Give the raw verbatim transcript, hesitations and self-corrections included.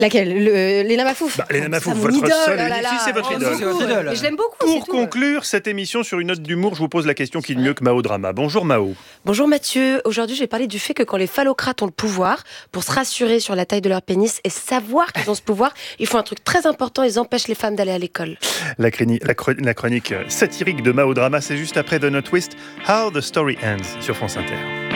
Laquelle le, Léna Mafouf. Bah, Léna Mafouf, mon votre idole, seule oh et là unique là. fille, c'est votre Oh, idole. beaucoup, C'est votre idole. mais je l'aime beaucoup. Pour c'est conclure cette émission sur une note d'humour, je vous pose la question qui est mieux que Mao Drama. Bonjour Mao. tout. Bonjour Mathieu. Aujourd'hui, je vais parler du fait que quand les phallocrates ont le pouvoir, pour se rassurer sur la taille de leur pénis et savoir qu'ils ont ce pouvoir, ils font un truc très important, ils empêchent les femmes d'aller à l'école. La, chroni- la, chro- la chronique satirique de Mao Drama, c'est juste après The Note Twist, How the Story Ends sur France Inter.